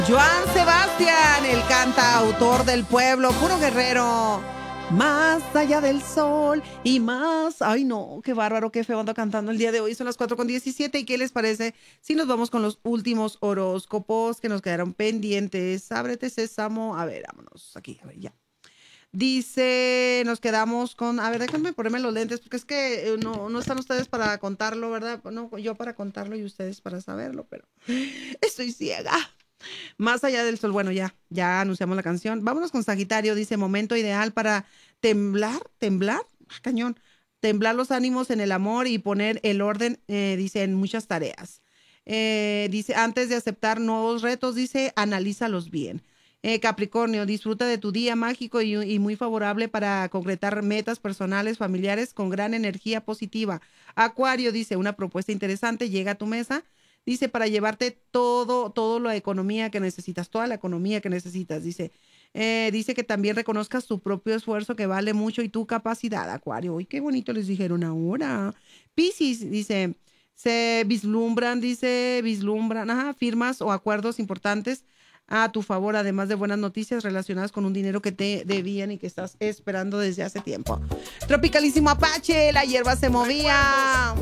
Joan Sebastián, el cantautor del pueblo, puro guerrero. Más allá del sol y más. Ay, no, qué bárbaro, qué feo ando cantando el día de hoy. Son las 4:17. ¿Y qué les parece si nos vamos con los últimos horóscopos que nos quedaron pendientes? Ábrete, sésamo. A ver, vámonos. Aquí, a ver, ya. Dice, nos quedamos con. A ver, déjenme ponerme los lentes, porque es que no están ustedes para contarlo, ¿verdad? No, yo para contarlo y ustedes para saberlo, pero estoy ciega. Más allá del sol, bueno, ya anunciamos la canción. Vámonos con Sagitario, dice, momento ideal para temblar, cañón, temblar los ánimos en el amor y poner el orden, dice, en muchas tareas. Dice, antes de aceptar nuevos retos, dice, analízalos bien. Capricornio, disfruta de tu día mágico y muy favorable para concretar metas personales, familiares con gran energía positiva. Acuario, dice, una propuesta interesante llega a tu mesa. Dice, para llevarte todo la economía que necesitas, toda la economía que necesitas, dice. Dice que también reconozcas tu propio esfuerzo que vale mucho y tu capacidad, Acuario. Uy, qué bonito les dijeron ahora. Piscis, dice, vislumbran, firmas o acuerdos importantes a tu favor, además de buenas noticias relacionadas con un dinero que te debían y que estás esperando desde hace tiempo. Tropicalísimo Apache, la hierba se movía.